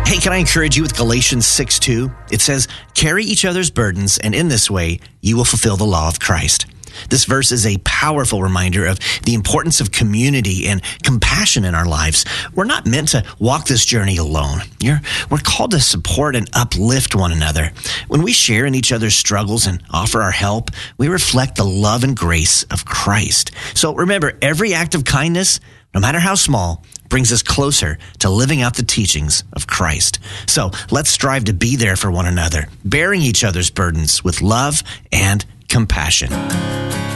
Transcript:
Hey, can I encourage you with Galatians 6:2? It says, carry each other's burdens, and in this way, you will fulfill the law of Christ. This verse is a powerful reminder of the importance of community and compassion in our lives. We're not meant to walk this journey alone. We're called to support and uplift one another. When we share in each other's struggles and offer our help, we reflect the love and grace of Christ. So remember, every act of kindness, no matter how small, brings us closer to living out the teachings of Christ. So let's strive to be there for one another, bearing each other's burdens with love and compassion.